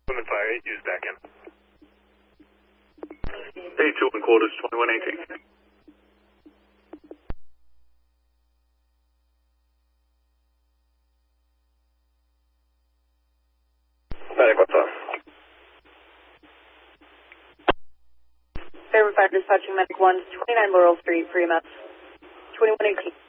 Women Fire 8, use back in. 8 Children Quarters, 2118. Medic, what's up? Fairwood Fire dispatching Medic 1, 29 Laurel Street, for EMS. 2118.